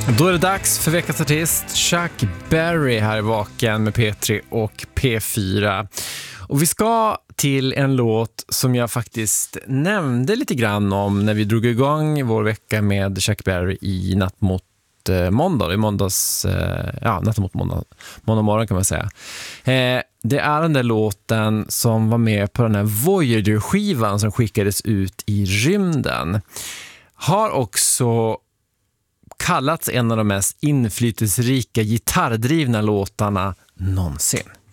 Då är det dags för veckans artist Chuck Berry här i Vaken med P3 och P4. Och vi ska till en låt som jag faktiskt nämnde lite grann om när vi drog igång vår vecka med Chuck Berry i natt mot måndag. I måndags, natt mot måndag morgon kan man säga. Det är den där låten som var med på den här Voyager-skivan som skickades ut i rymden. Har också kallats en av de mest inflytelserika gitarrdrivna låtarna någonsin.